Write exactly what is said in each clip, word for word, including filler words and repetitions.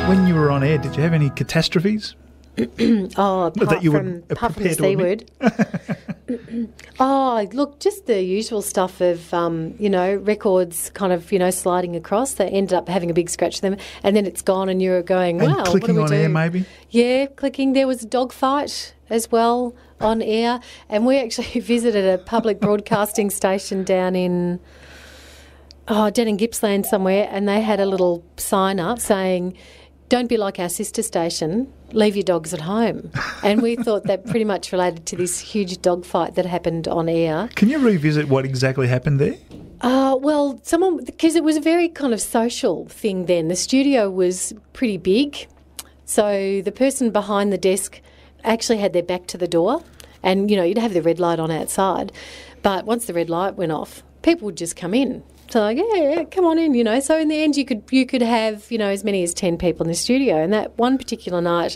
When you were on air, did you have any catastrophes? Oh, apart that you from would, uh, Puff and prepare to C-word. Oh, look, just the usual stuff of, um, you know, records kind of, you know, sliding across. They ended up having a big scratch to them, and then it's gone, and you're going, And wow, clicking what do we on do? air, maybe? Yeah, clicking. There was a dog fight as well on air, and we actually visited a public broadcasting station down in, oh, down in Gippsland somewhere, and they had a little sign up saying, don't be like our sister station, leave your dogs at home. And we thought that pretty much related to this huge dog fight that happened on air. Can you revisit what exactly happened there? Uh, well, someone, because it was a very kind of social thing then. The studio was pretty big. So the person behind the desk actually had their back to the door. And, you know, you'd have the red light on outside. But once the red light went off, people would just come in. So like, yeah, yeah, come on in, you know. So in the end, you could you could have, you know, as many as ten people in the studio. And that one particular night,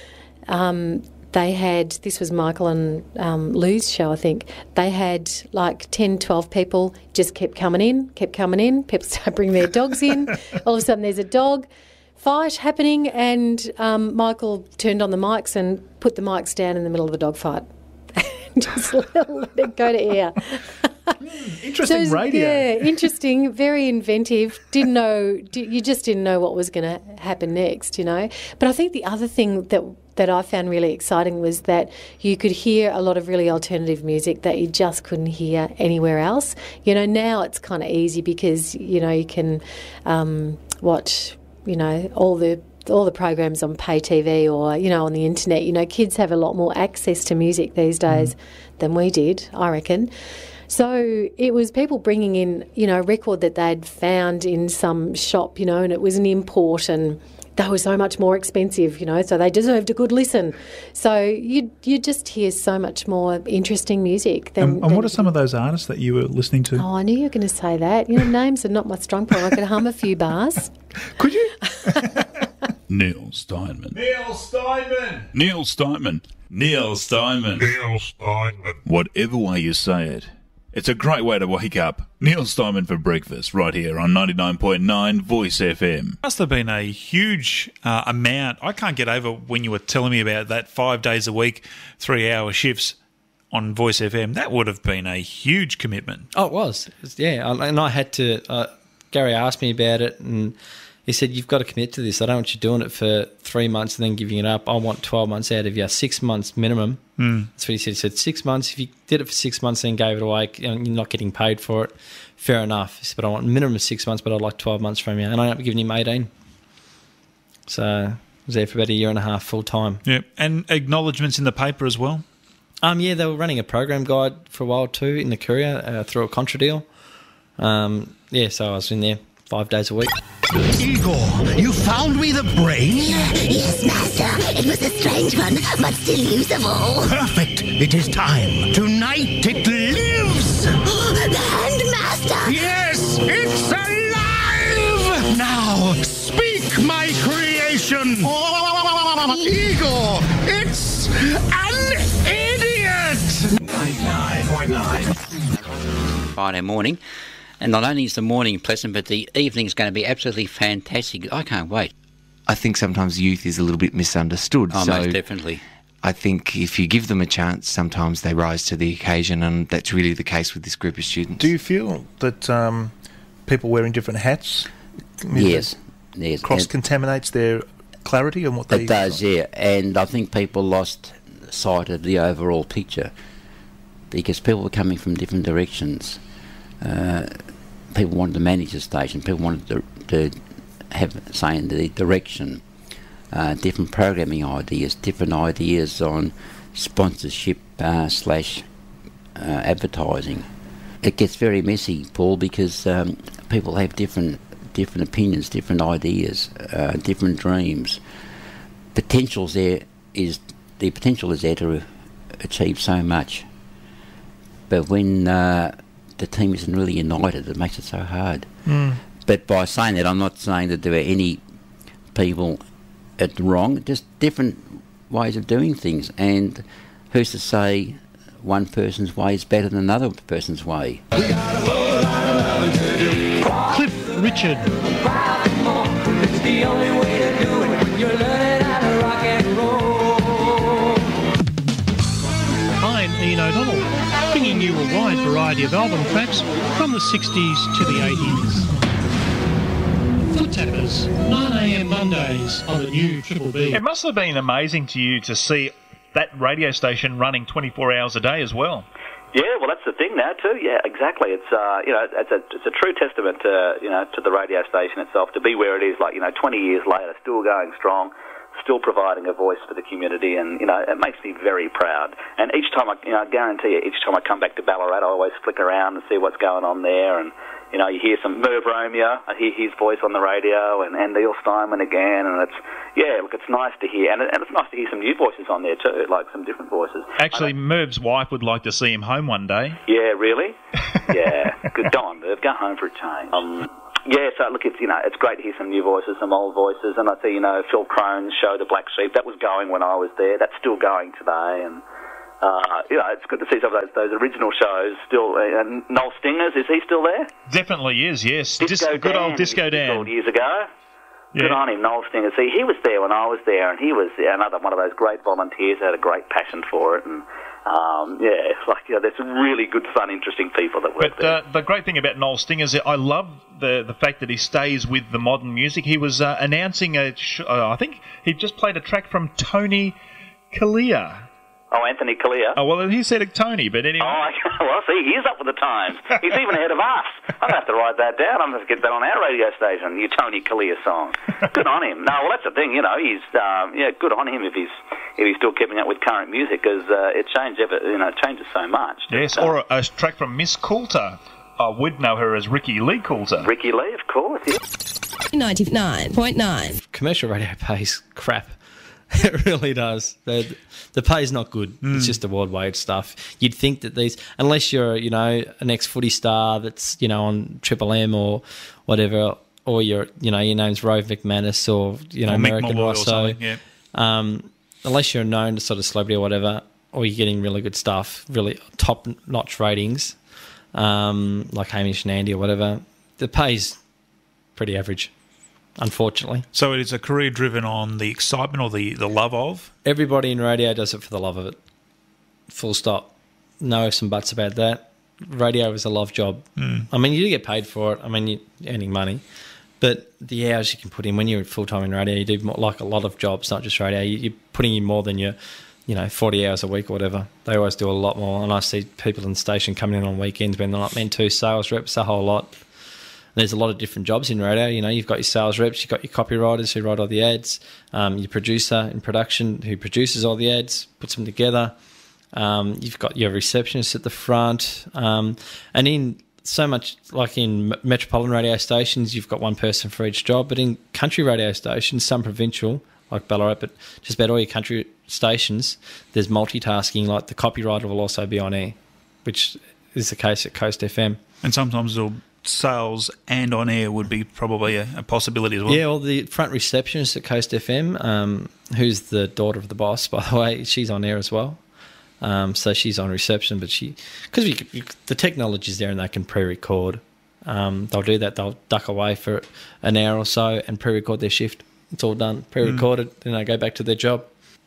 um, they had, this was Michael and um, Lou's show, I think. They had like ten, twelve people, just kept coming in, kept coming in. People started bringing their dogs in. All of a sudden, there's a dog fight happening, and um, Michael turned on the mics and put the mics down in the middle of the dog fight. Just let it go to air. Interesting So, radio. Yeah, interesting, very inventive. Didn't know, di- you just didn't know what was going to happen next, you know. But I think the other thing that that I found really exciting was that you could hear a lot of really alternative music that you just couldn't hear anywhere else. You know, now it's kind of easy because, you know, you can um, watch, you know, all the all the programs on pay T V or, you know, on the internet. You know, kids have a lot more access to music these days mm. than we did, I reckon. So it was people bringing in, you know, a record that they'd found in some shop, you know, and it was an import, and they were so much more expensive, you know, so they deserved a good listen. So you you just hear so much more interesting music. Than, And, and than, what are some of those artists that you were listening to? Oh, I knew you were going to say that. You know, names are not my strong point. I could hum a few bars. Could you? Neil Steinman. Neil Steinman. Neil Steinman. Neil Steinman. Neil Steinman. Whatever way you say it, it's a great way to wake up. Neil Steinman for breakfast, right here on ninety-nine point nine Voice F M. Must have been a huge uh, amount. I can't get over when you were telling me about that five days a week, three-hour shifts on Voice F M. That would have been a huge commitment. Oh, it was. It was yeah, and I had to... Uh, Gary asked me about it, and he said, you've got to commit to this. I don't want you doing it for three months and then giving it up. I want twelve months out of you, six months minimum. Mm. That's what he said. He said, six months. If you did it for six months and gave it away, you know, you're not getting paid for it, fair enough. He said, but I want minimum of six months, but I'd like twelve months from you. And I ended up giving him eighteen. So I was there for about a year and a half full time. Yeah, and acknowledgements in the paper as well? Um, yeah, they were running a program guide for a while too in the Courier uh, through a contra deal. Um, yeah, so I was in there five days a week. Igor, you found me the brain? Yes, Master. It was a strange one, but still usable. Perfect. It is time. Tonight it lives. The Hand Master. Yes, it's alive. Now, speak, my creation. Igor, it's an idiot. ninety-nine point nine Friday morning. And not only is the morning pleasant, but the evening's going to be absolutely fantastic. I can't wait. I think sometimes youth is a little bit misunderstood. Oh, so most definitely. I think if you give them a chance, sometimes they rise to the occasion, and that's really the case with this group of students. Do you feel that um, people wearing different hats yes, yes. cross-contaminates their clarity and what they... It does, yeah. And I think people lost sight of the overall picture because people were coming from different directions. Uh, people wanted to manage the station. People wanted to, to have, say, in the direction, uh, different programming ideas, different ideas on sponsorship uh, slash uh, advertising. It gets very messy, Paul, because um, people have different different opinions, different ideas, uh, different dreams. Potential's there is the potential is there to achieve so much, but when uh, the team isn't really united, it makes it so hard. Mm. But by saying that, I'm not saying that there are any people at the wrong, just different ways of doing things. And who's to say one person's way is better than another person's way? Cliff Richard. wide variety of album tracks from the sixties to the eighties. Foot Tappers, nine a m Mondays on the new Triple B. It must have been amazing to you to see that radio station running twenty-four hours a day as well. Yeah, well, that's the thing now too. Yeah, exactly. It's uh, you know, it's a it's a true testament to you know to the radio station itself to be where it is. Like you know, twenty years later, still going strong, still providing a voice for the community, and you know, it makes me very proud. And each time I, you know, I guarantee you, each time I come back to Ballarat, I always flick around and see what's going on there, and you know, you hear some Merv Romeo, I hear his voice on the radio, and, and Neil Steinman again, and it's, yeah, look, it's nice to hear, and, it, and it's nice to hear some new voices on there too, like some different voices. Actually, Merv's wife would like to see him home one day. Yeah, really? Yeah, good. Go on, Merv, go home for a change. Um, yeah, so look, it's, you know, it's great to hear some new voices, some old voices, and I see, you know, Phil Crone's show, The Black Sheep, that was going when I was there, that's still going today, and Uh, you know, it's good to see some of those, those original shows still. Uh, and Noel Stingers, is he still there? Definitely is, yes. Disco Dis- good Dan, old Disco Dan. Called years ago. Yeah. Good on him, Noel Stingers. See, he was there when I was there, and he was another one of those great volunteers who had a great passion for it. And um, yeah, it's like, you know, there's some really good, fun, interesting people that work but, there. Uh, the great thing about Noel Stingers, I love the the fact that he stays with the modern music. He was uh, announcing a, sh- uh, I think he just played a track from Tony Kalia. Oh, Anthony Kalia. Oh, well, he said it Tony, but anyway. Oh, well, see, he's up with the times. He's even ahead of us. I'm going to have to write that down. I'm going to get that on our radio station, your Tony Kalia song. Good on him. No, well, that's the thing, you know, he's, um, yeah, good on him if he's if he's still keeping up with current music, because uh, it changes, you know, it changes so much. Yes, uh, or a, a track from Miss Coulter. I would know her as Ricky Lee Coulter. Ricky Lee, of course, yeah. ninety-nine point nine. Commercial radio pays crap. It really does. The, the pay's not good. Mm. It's just award wage stuff. You'd think that these, unless you're, you know, an ex-footy star that's, you know, on Triple M or whatever, or you're, you know, your name's Rove McManus or, you know, or American Rosso. Yeah. Um, unless you're a known sort of celebrity or whatever, or you're getting really good stuff, really top-notch ratings, um, like Hamish and Andy or whatever, the pay's pretty average. Unfortunately. So it is a career driven on the excitement or the, the love of? Everybody in radio does it for the love of it. Full stop. No ifs and buts about that. Radio is a love job. Mm. I mean, you do get paid for it. I mean, you're earning money. But the hours you can put in when you're full-time in radio, you do more, like a lot of jobs, not just radio. You're putting in more than your, you know, forty hours a week or whatever. They always do a lot more. And I see people in the station coming in on weekends when they're not meant to. Sales reps, a whole lot. There's a lot of different jobs in radio. You know, you've got your sales reps, you've got your copywriters who write all the ads, um, your producer in production who produces all the ads, puts them together. Um, you've got your receptionist at the front. Um, and in so much, like in metropolitan radio stations, you've got one person for each job. But in country radio stations, some provincial, like Ballarat, but just about all your country stations, there's multitasking, like the copywriter will also be on air, which is the case at Coast F M. And sometimes it'll sales and on air would be probably a, a possibility as well. Yeah, well, the front receptionist at Coast F M, um, who's the daughter of the boss, by the way, she's on air as well. Um, so she's on reception, but she, because the technology's there and they can pre-record. Um, they'll do that. They'll duck away for an hour or so and pre-record their shift. It's all done, pre-recorded. Mm. Then they go back to their job.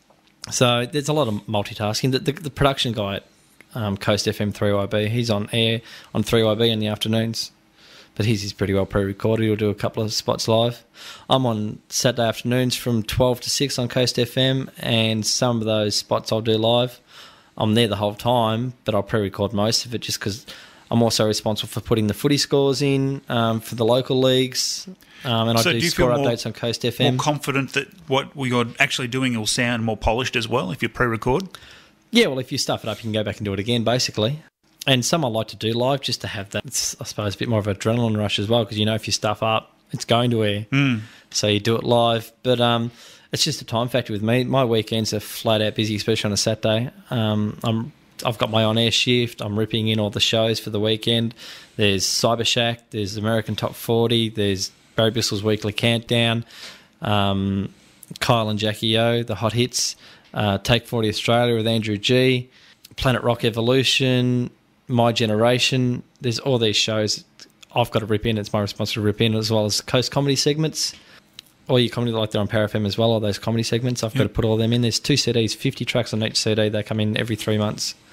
So there's a lot of multitasking. The, the, the production guy at um, Coast F M three Y B, he's on air on three Y B in the afternoons. But his is pretty well pre-recorded. He'll do a couple of spots live. I'm on Saturday afternoons from twelve to six on Coast F M, and some of those spots I'll do live. I'm there the whole time, but I'll pre-record most of it just because I'm also responsible for putting the footy scores in um, for the local leagues, um, and so I do, do score more, updates on Coast F M. More confident that what you're actually doing will sound more polished as well if you pre-record? Yeah, well, if you stuff it up, you can go back and do it again, basically. And some I like to do live just to have that, it's, I suppose, a bit more of an adrenaline rush as well, because you know if you stuff up, it's going to air. Mm. So you do it live. But um, it's just a time factor with me. My weekends are flat out busy, especially on a Saturday. Um, I'm, I've got my on-air shift. I'm ripping in all the shows for the weekend. There's Cyber Shack. There's American Top forty. There's Barry Bissell's Weekly Countdown. Um, Kyle and Jackie O, the hot hits. Uh, Take forty Australia with Andrew G. Planet Rock Evolution. My Generation. There's all these shows I've got to rip in. It's my responsibility to rip in, as well as Coast comedy segments. All your comedy, like they're on Power F M as well, all those comedy segments. I've yep. got to put all them in. There's two C Ds, fifty tracks on each C D. They come in every three months.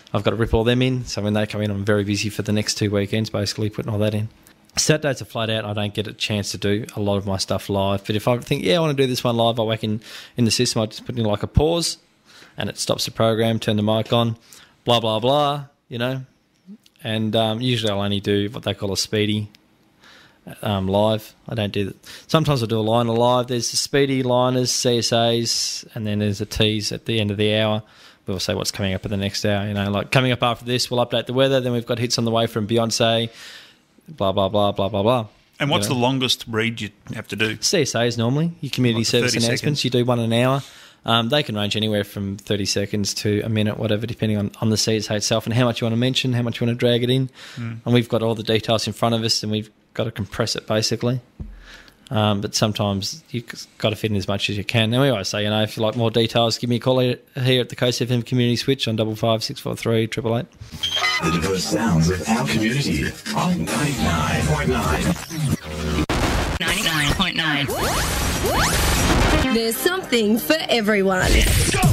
I've got to rip all them in. So when they come in, I'm very busy for the next two weekends, basically putting all that in. Saturdays are flat out. I don't get a chance to do a lot of my stuff live. But if I think, yeah, I want to do this one live, I whack in, in the system, I just put in like a pause and it stops the program, turn the mic on, blah, blah, blah, you know. And um, usually I'll only do what they call a speedy um, live. I don't do that. Sometimes I'll do a liner live. There's the speedy liners, C S As, and then there's a tease at the end of the hour. We'll say what's coming up in the next hour. You know, like coming up after this, we'll update the weather. Then we've got hits on the way from Beyonce, blah, blah, blah, blah, blah, blah. And what's you know. the longest read you have to do? C S As normally, your community Like service thirty announcements. seconds? You do one an hour. Um, they can range anywhere from thirty seconds to a minute, whatever, depending on, on the C S A itself and how much you want to mention, how much you want to drag it in. Mm. And we've got all the details in front of us and we've got to compress it, basically. Um, but sometimes you've got to fit in as much as you can. And we always say, you know, if you like more details, give me a call here at the Coast F M Community Switch on double five six four three eight eight eight. The diverse sounds of our community on ninety-nine point nine. ninety-nine point nine. There's something for everyone.